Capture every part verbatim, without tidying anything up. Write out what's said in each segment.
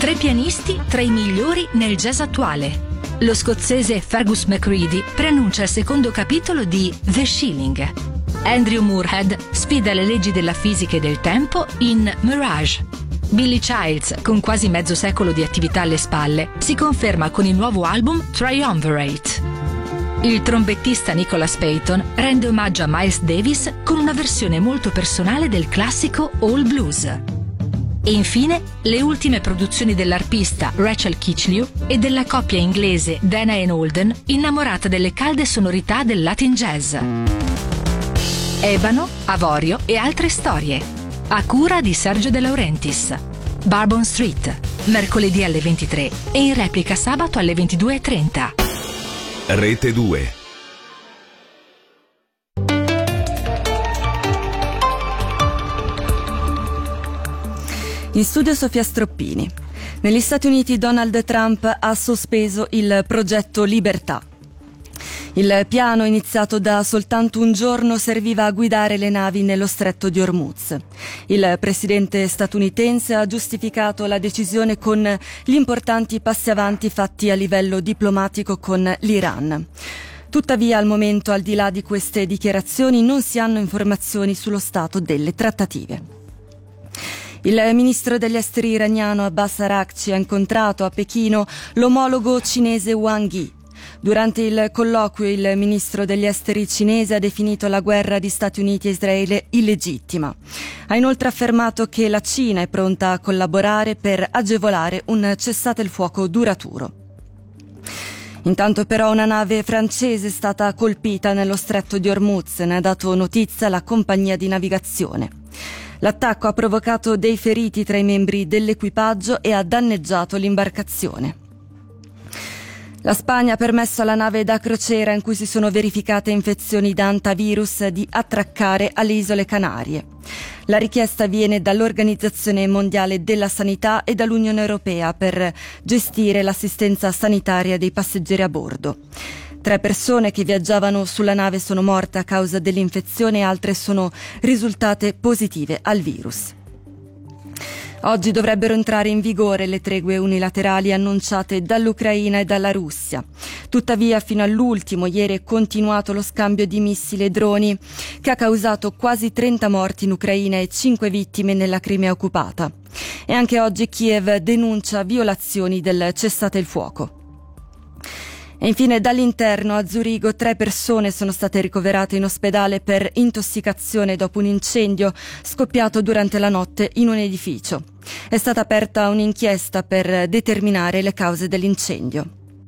Tre pianisti tra i migliori nel jazz attuale. Lo scozzese Fergus McCready preannuncia il secondo capitolo di The Shilling. Andrew Moorhead sfida le leggi della fisica e del tempo in Mirage. Billy Childs, con quasi mezzo secolo di attività alle spalle, si conferma con il nuovo album Triumvirate. Il trombettista Nicholas Payton rende omaggio a Miles Davis con una versione molto personale del classico All Blues. E infine, le ultime produzioni dell'arpista Rachel Kitchlew e della coppia inglese Dana and Holden, innamorata delle calde sonorità del Latin jazz. Ebano, Avorio e altre storie, a cura di Sergio De Laurentiis. Bourbon Street, mercoledì alle ventitré e in replica sabato alle ventidue e trenta. Rete due. In studio Sofia Stroppini. Negli Stati Uniti Donald Trump ha sospeso il progetto Libertà. Il piano, iniziato da soltanto un giorno, serviva a guidare le navi nello stretto di Hormuz. Il presidente statunitense ha giustificato la decisione con gli importanti passi avanti fatti a livello diplomatico con l'Iran. Tuttavia, al momento, al di là di queste dichiarazioni, non si hanno informazioni sullo stato delle trattative. Il ministro degli esteri iraniano Abbas Araghchi ha incontrato a Pechino l'omologo cinese Wang Yi. Durante il colloquio il ministro degli esteri cinese ha definito la guerra di Stati Uniti e Israele illegittima. Ha inoltre affermato che la Cina è pronta a collaborare per agevolare un cessate il fuoco duraturo. Intanto però una nave francese è stata colpita nello stretto di Hormuz, ne ha dato notizia la compagnia di navigazione. L'attacco ha provocato dei feriti tra i membri dell'equipaggio e ha danneggiato l'imbarcazione. La Spagna ha permesso alla nave da crociera in cui si sono verificate infezioni da antivirus di attraccare alle Isole Canarie. La richiesta viene dall'Organizzazione Mondiale della Sanità e dall'Unione Europea per gestire l'assistenza sanitaria dei passeggeri a bordo. Tre persone che viaggiavano sulla nave sono morte a causa dell'infezione e altre sono risultate positive al virus. Oggi dovrebbero entrare in vigore le tregue unilaterali annunciate dall'Ucraina e dalla Russia. Tuttavia, fino all'ultimo, ieri è continuato lo scambio di missili e droni che ha causato quasi trenta morti in Ucraina e cinque vittime nella Crimea occupata. E anche oggi Kiev denuncia violazioni del cessate il fuoco. E infine dall'interno a Zurigo tre persone sono state ricoverate in ospedale per intossicazione dopo un incendio scoppiato durante la notte in un edificio. È stata aperta un'inchiesta per determinare le cause dell'incendio.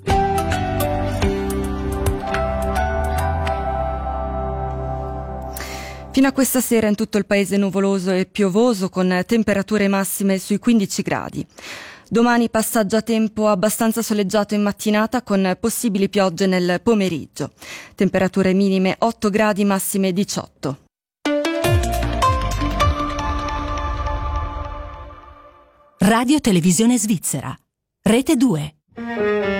Fino a questa sera in tutto il paese nuvoloso e piovoso con temperature massime sui quindici gradi. Domani passaggio a tempo abbastanza soleggiato in mattinata con possibili piogge nel pomeriggio. Temperature minime otto gradi, massime diciotto. Radio Televisione Svizzera. Rete due.